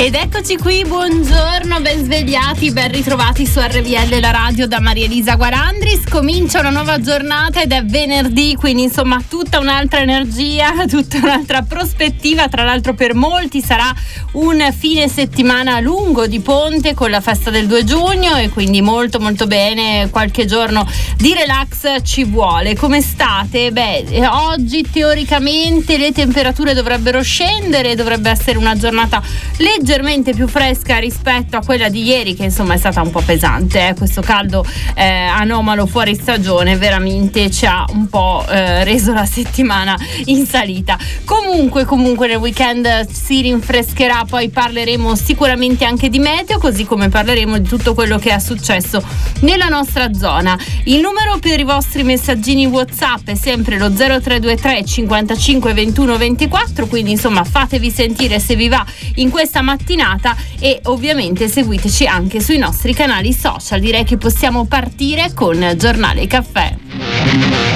Ed eccoci qui, buongiorno, ben svegliati, ben ritrovati su RVL, la radio, da Maria Elisa Guarandris. Comincia una nuova giornata ed è venerdì, quindi insomma tutta un'altra energia, tutta un'altra prospettiva. Tra l'altro per molti sarà un fine settimana lungo di ponte con la festa del 2 giugno e quindi molto molto bene, qualche giorno di relax ci vuole. Come state? Oggi teoricamente le temperature dovrebbero scendere, dovrebbe essere una giornata leggermente più fresca rispetto a quella di ieri, che insomma è stata un po' pesante. Questo caldo anomalo fuori stagione veramente ci ha un po' reso la settimana in salita. Comunque nel weekend si rinfrescherà, poi parleremo sicuramente anche di meteo, così come parleremo di tutto quello che è successo nella nostra zona. Il numero per i vostri messaggini WhatsApp è sempre lo 0323 55 21 24, quindi insomma fatevi sentire se vi va in questa mattinata e ovviamente seguiteci anche sui nostri canali social. Direi che possiamo partire con Giornale Caffè.